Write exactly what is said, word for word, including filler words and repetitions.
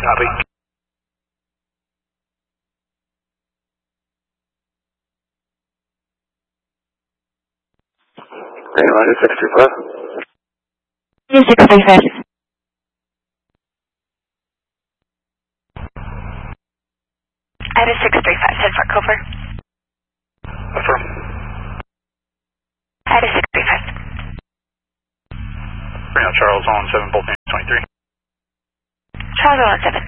Copy. United six three five. six three five. Ida six three five, head for Cooper. Affirm. Ida six three five. Reno Charles on seven, Bolt twenty-three. Charles on seven.